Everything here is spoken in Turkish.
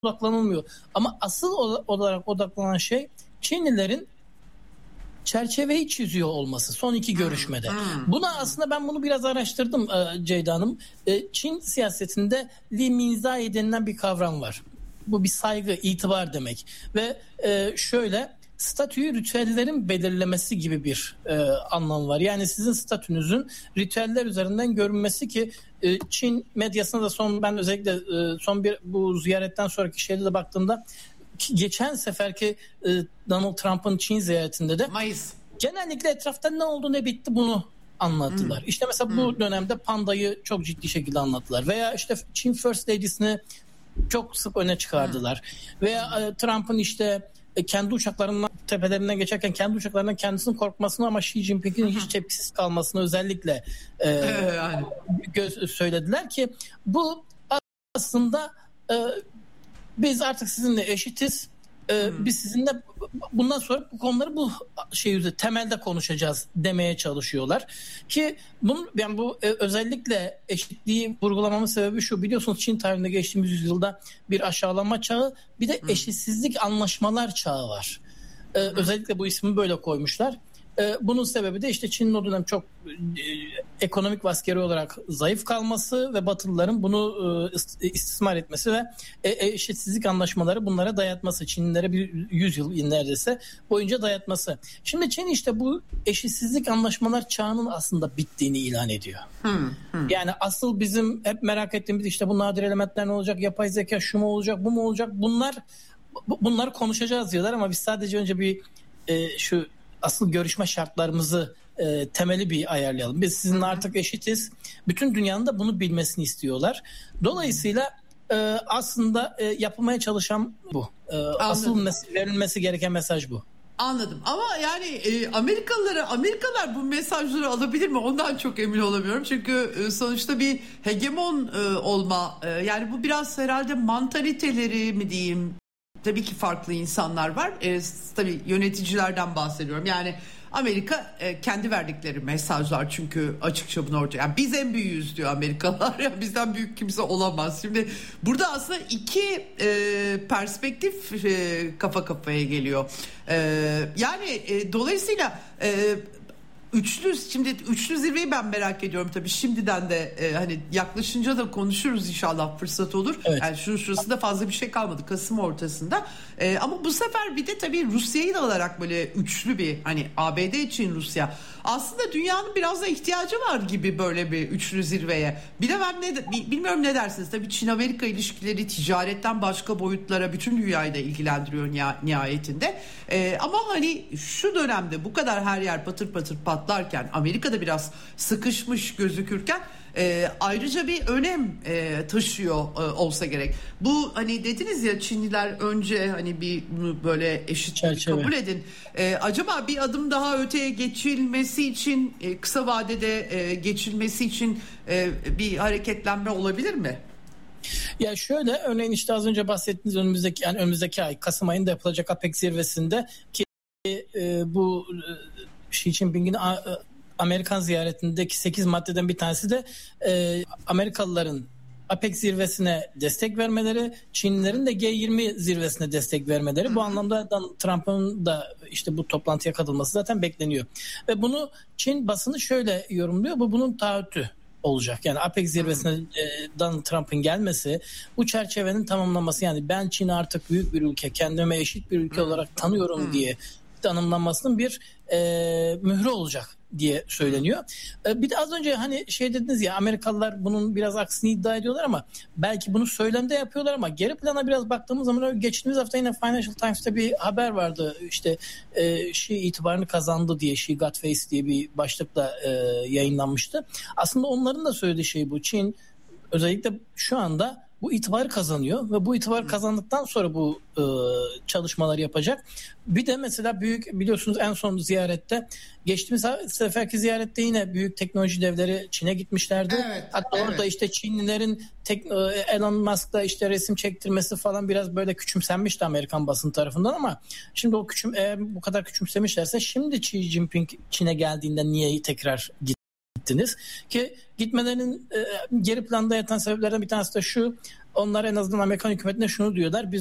odaklanılmıyor. Ama asıl olarak odaklanan şey Çinlilerin çerçeveyi çiziyor olması son iki görüşmede. Buna aslında ben bunu biraz araştırdım Ceyda Hanım. Çin siyasetinde Li Minzai denilen bir kavram var. Bu bir saygı, itibar demek. Ve şöyle statüyü ritüellerin belirlemesi gibi bir anlam var. Yani sizin statünüzün ritüeller üzerinden görünmesi ki Çin medyasına da ben özellikle bu ziyaretten sonraki şeyde de baktığımda geçen seferki Donald Trump'ın Çin ziyaretinde de Mayıs. Genellikle etrafta ne oldu ne bitti bunu anlattılar. İşte mesela bu dönemde pandayı çok ciddi şekilde anlattılar. Veya işte Çin First Ladies'ini çok sık öne çıkardılar. Veya Trump'ın işte kendi uçaklarının tepelerinden geçerken kendi uçaklarından kendisinin korkmasını ama Xi Jinping'in hiç tepkisiz kalmasını özellikle söylediler ki bu aslında biz artık sizinle eşitiz. Biz sizinle bundan sonra bu konuları bu temelde konuşacağız demeye çalışıyorlar ki bu özellikle eşitliği vurgulamamın sebebi şu, biliyorsunuz Çin tarihinde geçtiğimiz yüzyılda bir aşağılama çağı, bir de eşitsizlik anlaşmalar çağı var. Özellikle bu ismi böyle koymuşlar. Bunun sebebi de işte Çin'in o dönem çok ekonomik ve askeri olarak zayıf kalması ve Batılıların bunu istismar etmesi ve eşitsizlik anlaşmaları bunlara dayatması. Çinlilere bir 100 yıl neredeyse boyunca dayatması. Şimdi Çin işte bu eşitsizlik anlaşmalar çağının aslında bittiğini ilan ediyor. Yani asıl bizim hep merak ettiğimiz işte bu nadir elementler ne olacak, yapay zeka şu mu olacak, bu mu olacak, bunları konuşacağız diyorlar ama biz sadece önce şu asıl görüşme şartlarımızı temeli bir ayarlayalım. Biz sizinle artık eşitiz. Bütün dünyanın da bunu bilmesini istiyorlar. Dolayısıyla aslında yapılmaya çalışan bu. Asıl verilmesi gereken mesaj bu. Anladım ama yani Amerikalılar bu mesajları alabilir mi? Ondan çok emin olamıyorum. Çünkü sonuçta bir hegemon olma, yani bu biraz herhalde mantaliteleri mi diyeyim? Tabii ki farklı insanlar var. Tabii yöneticilerden bahsediyorum. Yani Amerika kendi verdikleri mesajlar çünkü açıkça bunu ortaya. Yani biz en büyüğüz diyor Amerikalılar. Yani bizden büyük kimse olamaz. Şimdi burada aslında iki perspektif kafa kafaya geliyor. Yani dolayısıyla üçlü zirveyi ben merak ediyorum tabii şimdiden de hani yaklaşınca da konuşuruz inşallah fırsat olur. Evet. Yani şurasında fazla bir şey kalmadı Kasım ortasında. Ama bu sefer bir de tabii Rusya'yı da alarak böyle üçlü bir hani ABD için Rusya aslında dünyanın biraz da ihtiyacı var gibi böyle bir üçlü zirveye. Bir de ben bilmiyorum ne dersiniz tabii Çin-Amerika ilişkileri ticaretten başka boyutlara bütün dünyayı da ilgilendiriyor nihayetinde. Ama hani şu dönemde bu kadar her yer patır patır patlarken Amerika'da biraz sıkışmış gözükürken ayrıca bir önem taşıyor olsa gerek. Bu hani dediniz ya Çinliler önce hani bunu böyle eşit kabul edin. Acaba bir adım daha öteye geçilmesi için kısa vadede geçilmesi için bir hareketlenme olabilir mi? Ya şöyle örneğin işte az önce bahsettiğiniz önümüzdeki ay Kasım ayında yapılacak APEC zirvesinde ki bu Xi Jinping'in Amerikan ziyaretindeki 8 maddeden bir tanesi de Amerikalıların APEC zirvesine destek vermeleri, Çinlilerin de G20 zirvesine destek vermeleri. Bu anlamda Trump'ın da işte bu toplantıya katılması zaten bekleniyor. Ve bunu Çin basını şöyle yorumluyor. Bunun taahhütü olacak. Yani APEC zirvesine Donald Trump'ın gelmesi, bu çerçevenin tamamlaması, yani ben Çin'i artık büyük bir ülke, kendime eşit bir ülke olarak tanıyorum diye tanımlanmasının bir mührü olacak diye söyleniyor. Bir de az önce hani dediniz ya Amerikalılar bunun biraz aksini iddia ediyorlar ama belki bunu söylemde yapıyorlar ama geri plana biraz baktığımız zaman geçtiğimiz hafta yine Financial Times'ta bir haber vardı. İşte Xi itibarını kazandı diye, Xi got face diye bir başlıkla yayınlanmıştı. Aslında onların da söylediği şey bu. Çin özellikle şu anda bu itibarı kazanıyor ve bu itibarı kazandıktan sonra bu çalışmaları yapacak. Bir de mesela biliyorsunuz en son ziyarette, geçtiğimiz seferki ziyarette yine büyük teknoloji devleri Çin'e gitmişlerdi. Evet, hatta orada işte Çinlilerin Elon Musk'la işte resim çektirmesi falan biraz böyle küçümsenmişti Amerikan basını tarafından ama şimdi eğer bu kadar küçümsemişlerse şimdi Xi Jinping Çin'e geldiğinde niye tekrar gittiniz ki gitmelerinin geri planda yatan sebeplerden bir tanesi de şu: onlar en azından Amerikan hükümetine şunu diyorlar: biz